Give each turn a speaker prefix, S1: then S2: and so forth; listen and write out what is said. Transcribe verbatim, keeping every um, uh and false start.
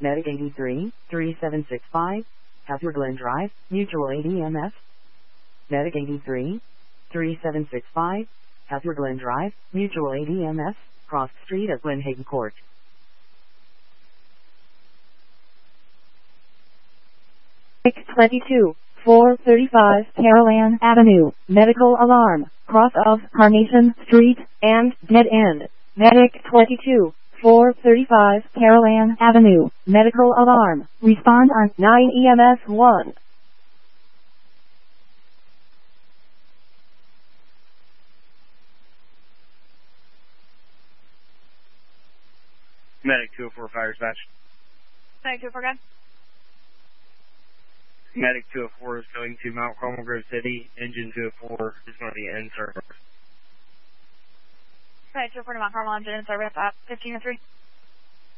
S1: Medic eighty-three, three seven six five, Hazard Glen Drive, Mutual aid E M S. Medic eighty-three, three seven six five, Hazard Glen Drive, Mutual aid E M S, Cross Street at Glen Hagen Court.
S2: twenty-two, four thirty-five Carolan Avenue, medical alarm, cross of Carnation Street, and dead end. Medic twenty-two, four thirty-five Carolan Avenue, medical alarm, respond on nine E M S one.
S3: Medic two oh four fire dispatch.
S4: Medic two oh four, good.
S3: Medic two oh four is going to Mount Carmel Grove City. Engine two oh four is going to be in service.
S4: Medic two oh four to Mount Carmel, engine in service at fifteen oh three.